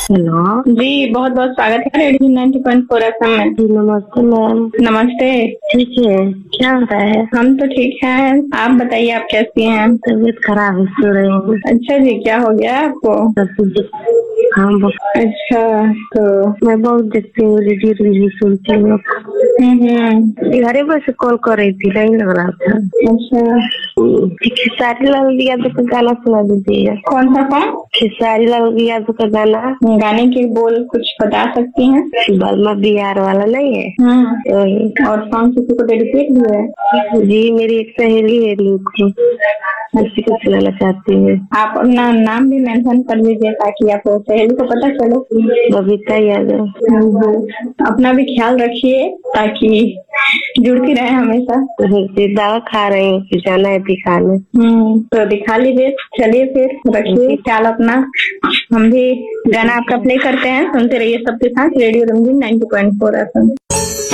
Hello जी, बहुत बहुत स्वागत है रेडियो 90.4 FM में। जी नमस्ते मैम। नमस्ते। ठीक है, क्या हो रहा है? हम तो ठीक हैं, आप बताइए आप कैसी हैं? तबीयत खराब है, सो रही हूँ। अच्छा जी, क्या हो गया आपको? हाँ अच्छा, तो मैं बहुत देखती हूँ, रेडियो सुनती हूँ। घरे पर से कॉल कर रही थी, नहीं लग रहा था। अच्छा, खेसारी लाल यादव का गाना सुना दीजिए। कौन सा सॉन्ग? खेसारी लाल यादव का गाना। गाने के बोल कुछ बता सकती हैं? बलमा बिहार वाला नहीं है? वही। और सॉन्ग किसी को डेडिकेट भी है? जी, मेरी एक सहेली है रिंकू, उसी को सुनाना चाहती हूँ। आप अपना नाम भी मेंशन कर दीजिए ताकि आपको सहेली को पता चले। बबीता यादव। अपना भी ख्याल रखिए ताकि जुड़ती रहे हमेशा। दवा खा रही हूँ, जाना है दिखाने। तो दिखा लीजिए। चलिए फिर रखिए ख्याल अपना। हम भी गाना आपका प्ले करते हैं, सुनते रहिए सबके साथ रेडियो रंगीन 90.4 FM।